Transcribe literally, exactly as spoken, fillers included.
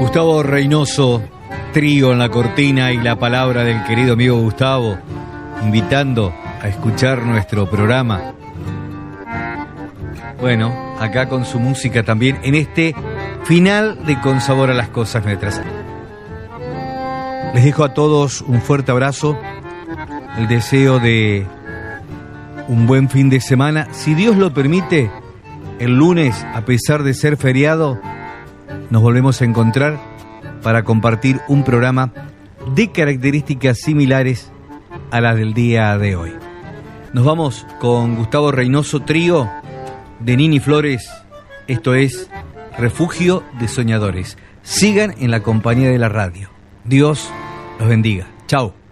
Gustavo Reynoso, trío en la cortina y la palabra del querido amigo Gustavo, invitando a escuchar nuestro programa. Bueno, acá con su música también en este final de Con Sabor a las Cosas Nuestras. Les dejo a todos un fuerte abrazo, el deseo de un buen fin de semana. Si Dios lo permite, el lunes, a pesar de ser feriado, nos volvemos a encontrar para compartir un programa de características similares a las del día de hoy. Nos vamos con Gustavo Reynoso, trío de Nini Flores. Esto es Refugio de Soñadores. Sigan en la compañía de la radio. Dios los bendiga. Chao.